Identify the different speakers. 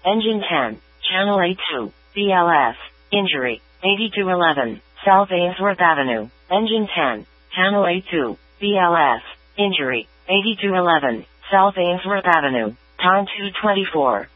Speaker 1: Engine 10, Channel A2, BLS, injury, 8211, South Ainsworth Avenue. Engine 10, Channel A2, BLS, injury, 8211, South Ainsworth Avenue. Time 2:24.